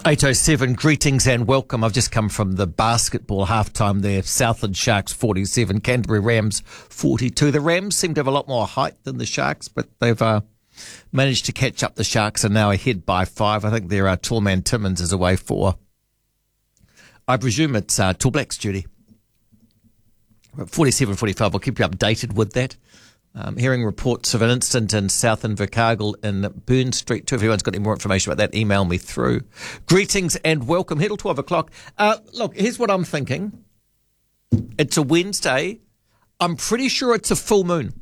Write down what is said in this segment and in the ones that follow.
8:07, greetings and welcome. I've just come from the basketball halftime there. Southland Sharks 47, Canterbury Rams 42. The Rams seem to have a lot more height than the Sharks, but they've managed to catch up the Sharks and now ahead by 5. I think their tall man Timmins is away for, I presume it's Tall Blacks duty. 47-45, I'll keep you updated with that. Hearing reports of an incident in South Invercargill in Burn Street too. If anyone's got any more information about that, email me through. Greetings and welcome. Here till 12 o'clock. Look, here's what I'm thinking. It's a Wednesday. I'm pretty sure it's a full moon.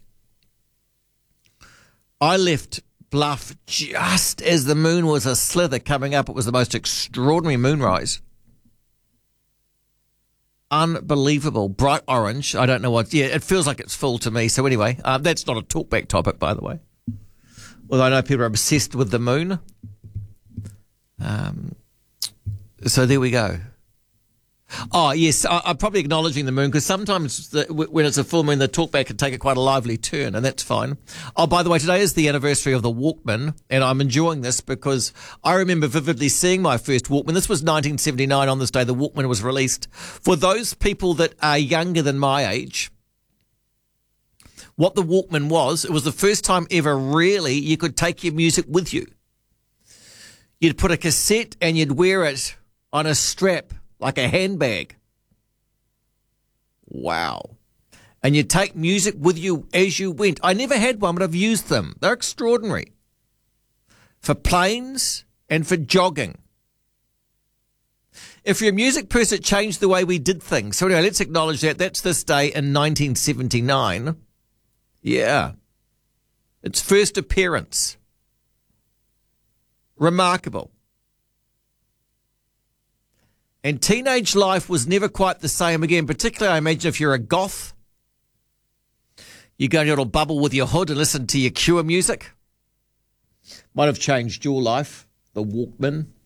I left Bluff just as the moon was a slither coming up. It was the most extraordinary moonrise. Unbelievable. Bright orange. I don't know what. Yeah, it feels like it's full to me. So anyway, that's not a talkback topic, by the way. Although I know people are obsessed with the moon. So there we go. Oh, yes, I'm probably acknowledging the moon because sometimes when it's a full moon, the talkback can take quite a lively turn, and that's fine. Oh, by the way, today is the anniversary of the Walkman, and I'm enjoying this because I remember vividly seeing my first Walkman. This was 1979 on this day the Walkman was released. For those people that are younger than my age, what the Walkman was, it was the first time ever really you could take your music with you. You'd put a cassette and you'd wear it on a strap, like a handbag. Wow. And you take music with you as you went. I never had one, but I've used them. They're extraordinary. For planes and for jogging. If you're a music person, it changed the way we did things. So anyway, let's acknowledge that. That's this day in 1979. Yeah. Its first appearance. Remarkable. And teenage life was never quite the same again, particularly I imagine if you're a goth. You go to a little bubble with your hood and listen to your Cure music. Might have changed your life, the Walkman.